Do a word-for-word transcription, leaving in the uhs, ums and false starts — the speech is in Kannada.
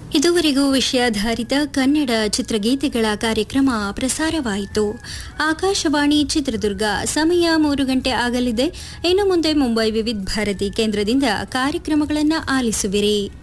ಇದುವರೆಗೂ ವಿಷಯಾಧಾರಿತ ಕನ್ನಡ ಚಿತ್ರಗೀತೆಗಳ ಕಾರ್ಯಕ್ರಮ ಪ್ರಸಾರವಾಯಿತು. ಆಕಾಶವಾಣಿ ಚಿತ್ರದುರ್ಗ. ಸಮಯ ಮೂರು ಗಂಟೆ ಆಗಲಿದೆ. ಇನ್ನು ಮುಂದೆ ಮುಂಬೈ ವಿವಿಧ ಭಾರತಿ ಕೇಂದ್ರದಿಂದ ಕಾರ್ಯಕ್ರಮಗಳನ್ನು ಆಲಿಸುವಿರಿ.